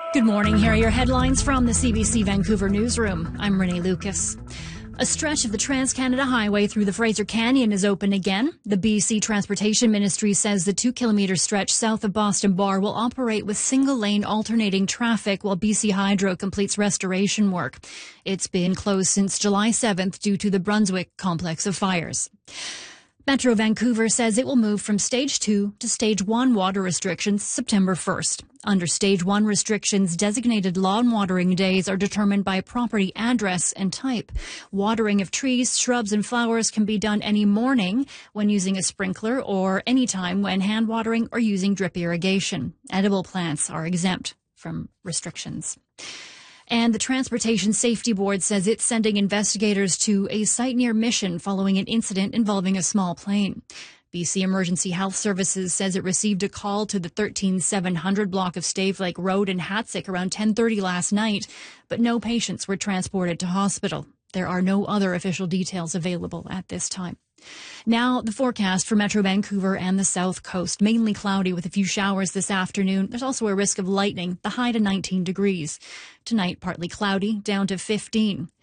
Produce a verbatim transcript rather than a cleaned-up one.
Good morning. Here are your headlines from the C B C Vancouver newsroom. I'm Renee Lucas. A stretch of the Trans-Canada Highway through the Fraser Canyon is open again. The B C Transportation Ministry says the two-kilometre stretch south of Boston Bar will operate with single-lane alternating traffic while B C Hydro completes restoration work. It's been closed since July seventh due to the Brunswick complex of fires. Metro Vancouver says it will move from Stage two to Stage one water restrictions September first. Under Stage one restrictions, designated lawn watering days are determined by property address and type. Watering of trees, shrubs and flowers can be done any morning when using a sprinkler or any time when hand watering or using drip irrigation. Edible plants are exempt from restrictions. And the Transportation Safety Board says it's sending investigators to a site near Mission following an incident involving a small plane. B C Emergency Health Services says it received a call to the thirteen seven hundred block of Stave Lake Road in Hatzick around ten thirty last night, but no patients were transported to hospital. There are no other official details available at this time. Now, the forecast for Metro Vancouver and the South Coast. Mainly cloudy with a few showers this afternoon. There's also a risk of lightning, the high to nineteen degrees. Tonight, partly cloudy, down to fifteen.